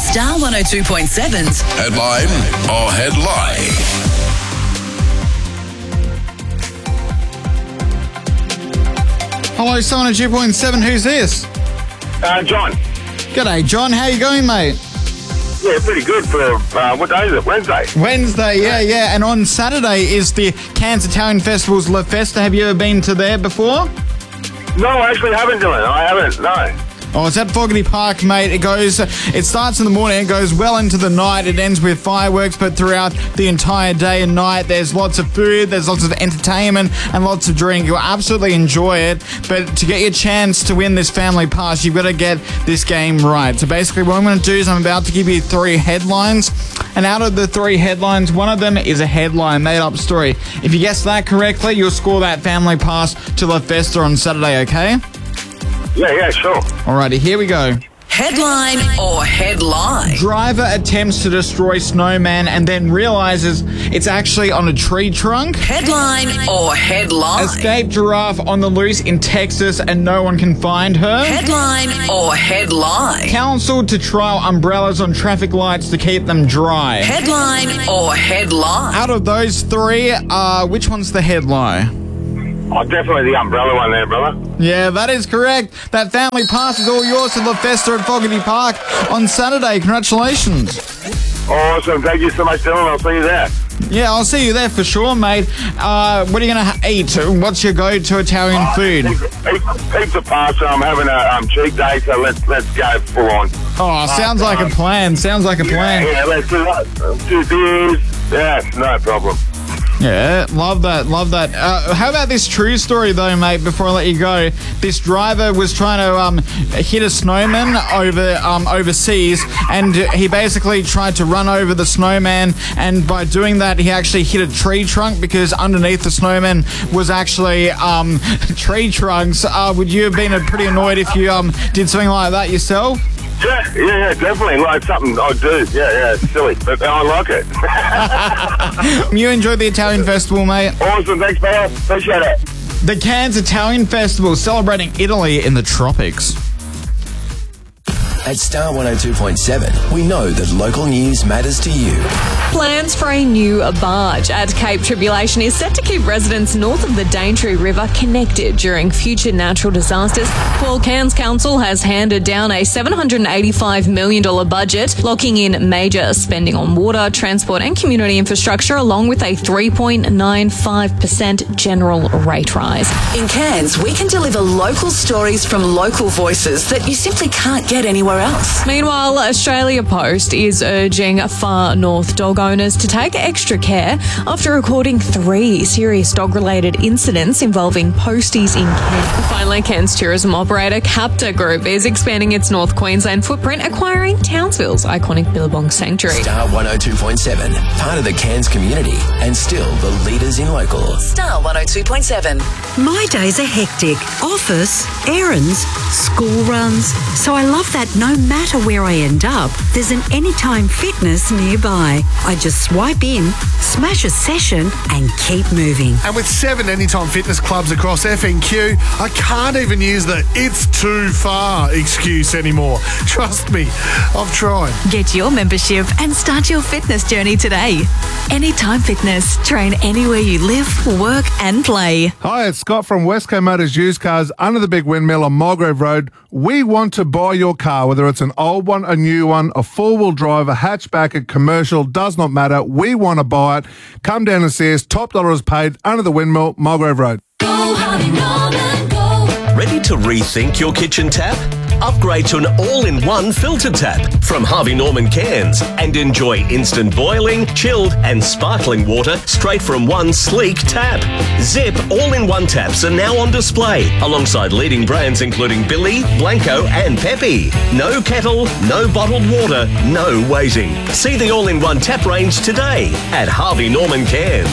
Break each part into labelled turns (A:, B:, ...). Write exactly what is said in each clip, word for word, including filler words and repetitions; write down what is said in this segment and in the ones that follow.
A: Star one oh two point seven's
B: Headline or Headline.
C: Hello, Star one oh two point seven. Who's this?
D: Uh, John.
C: G'day, John. How you going, mate?
D: Yeah, pretty good for, uh, what day is it? Wednesday?
C: Wednesday, yeah, yeah. And on Saturday is the Cairns Italian Festival's La Festa. Have you ever been to there before?
D: No, I actually haven't done it. I haven't, no.
C: Oh, it's at Fogarty Park, mate. It goes, it starts in the morning, it goes well into the night, it ends with fireworks, but throughout the entire day and night, there's lots of food, there's lots of entertainment, and lots of drink. You'll absolutely enjoy it, but to get your chance to win this family pass, you've got to get this game right. So basically, what I'm going to do is I'm about to give you three headlines, and out of the three headlines, one of them is a headline, made-up story. If you guess that correctly, you'll score that family pass to La Festa on Saturday, okay?
D: Yeah, yeah, sure.
C: Alrighty, here we go.
A: Headline or Headline.
C: Driver attempts to destroy snowman and then realizes it's actually on a tree trunk.
A: Headline or Headline.
C: Escaped giraffe on the loose in Texas and no one can find her.
A: Headline or Headline.
C: Council to trial umbrellas on traffic lights to keep them dry.
A: Headline or Headline.
C: Out of those three, uh, which one's the headline?
D: Oh, definitely the umbrella one there, brother.
C: Yeah, that is correct. That family pass is all yours to La Festa at Fogarty Park on Saturday. Congratulations.
D: Awesome. Thank you so much, Dylan. I'll see you there.
C: Yeah, I'll see you there for sure, mate. Uh, what are you going to ha- eat? What's your go-to Italian
D: oh,
C: food?
D: Pizza, pizza pasta. I'm having a um, cheat day, so let's let's go full on.
C: Oh, sounds like a plan. Sounds like a plan.
D: Yeah, yeah, let's do that. Two beers. Yeah, no problem.
C: Yeah, love that, love that. Uh, how about this true story, though, mate, before I let you go? This driver was trying to um, hit a snowman over um, overseas, and he basically tried to run over the snowman, and by doing that, he actually hit a tree trunk because underneath the snowman was actually um, tree trunks. Uh, would you have been pretty annoyed if you um, did something like that yourself?
D: Yeah, yeah, yeah, definitely. Like something I do. Yeah, yeah, it's silly, but I like it.
C: You enjoyed the Italian Festival, mate?
D: Awesome, thanks, fella. Appreciate it.
C: The Cairns Italian Festival, celebrating Italy in the tropics.
E: At Star one oh two point seven, we know that local news matters to you.
F: Plans for a new barge at Cape Tribulation is set to keep residents north of the Daintree River connected during future natural disasters. Well, Cairns Council has handed down a seven hundred eighty-five million dollars budget, locking in major spending on water, transport and community infrastructure, along with a three point nine five percent general rate rise.
A: In Cairns, we can deliver local stories from local voices that you simply can't get anywhere else.
F: Meanwhile, Australia Post is urging far north dog owners to take extra care after recording three serious dog-related incidents involving posties in Cairns. Finally, Cairns tourism operator Capta Group is expanding its North Queensland footprint, acquiring Townsville's iconic Billabong Sanctuary.
E: Star one oh two point seven, part of the Cairns community and still the leaders in local.
A: Star one oh two point seven.
G: My days are hectic. Office, errands, school runs. So I love that no matter where I end up, there's an Anytime Fitness nearby. I just swipe in, smash a session and keep moving.
H: And with seven Anytime Fitness clubs across F N Q, I can't even use the "it's too far" excuse anymore. Trust me, I've tried.
I: Get your membership and start your fitness journey today. Anytime Fitness. Train anywhere you live, work and play.
J: Hi, it's Scott from Westco Motors Used Cars under the Big Windmill on Mulgrave Road. We want to buy your car, whether it's an old one, a new one, a four-wheel drive, a hatchback, a commercial, does not matter. We want to buy it. Come down and see us. Top dollar is paid under the Windmill, Mulgrave Road.
K: Go, Harvey Norman, go. Ready to rethink your kitchen tap? Upgrade to an all-in-one filter tap from Harvey Norman Cairns and enjoy instant boiling, chilled and sparkling water straight from one sleek tap. Zip all-in-one taps are now on display alongside leading brands including Billy, Blanco and Peppy. No kettle, no bottled water, no waiting. See the all-in-one tap range today at Harvey Norman Cairns.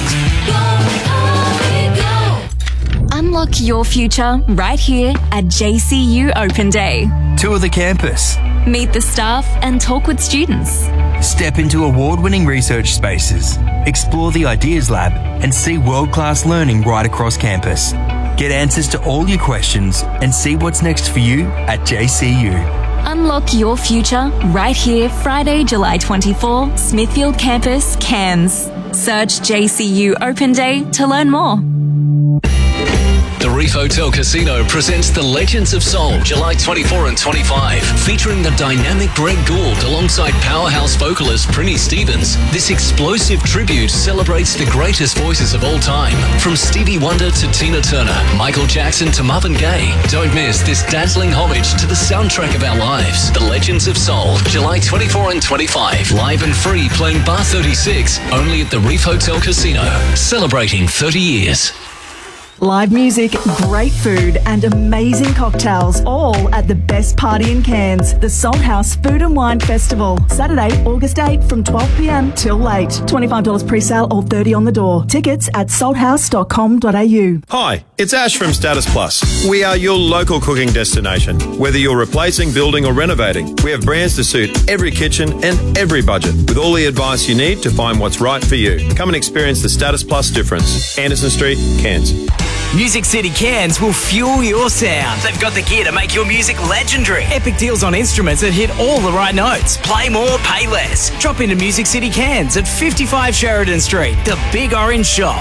I: Unlock your future right here at J C U Open Day.
L: Tour the campus.
I: Meet the staff and talk with students.
L: Step into award-winning research spaces. Explore the Ideas Lab and see world-class learning right across campus. Get answers to all your questions and see what's next for you at J C U.
M: Unlock your future right here, Friday, July twenty-fourth, Smithfield Campus, Cairns. Search J C U Open Day to learn more.
N: The Reef Hotel Casino presents The Legends of Soul, July twenty-fourth and twenty-fifth, featuring the dynamic Greg Gould alongside powerhouse vocalist Prinny Stevens. This explosive tribute celebrates the greatest voices of all time, from Stevie Wonder to Tina Turner, Michael Jackson to Marvin Gaye. Don't miss this dazzling homage to the soundtrack of our lives. The Legends of Soul, July twenty-fourth and twenty-fifth, live and free, playing Bar thirty-six, only at the Reef Hotel Casino, celebrating thirty years.
O: Live music, great food and amazing cocktails, all at the best party in Cairns, the Salt House Food and Wine Festival. Saturday, August eighth from twelve p m till late. twenty-five dollars pre-sale or thirty dollars on the door. Tickets at salthouse dot com dot a u.
P: Hi, it's Ash from Status Plus. We are your local cooking destination. Whether you're replacing, building or renovating, we have brands to suit every kitchen and every budget, with all the advice you need to find what's right for you. Come and experience the Status Plus difference. Anderson Street, Cairns.
Q: Music City Cairns will fuel your sound. They've got the gear to make your music legendary. Epic deals on instruments that hit all the right notes. Play more, pay less. Drop into Music City Cairns at fifty-five Sheridan Street, the Big Orange Shop.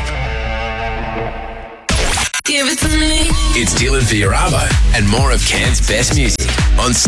R: Give it to me. It's Dylan Fioravo and more of Cairns' best music on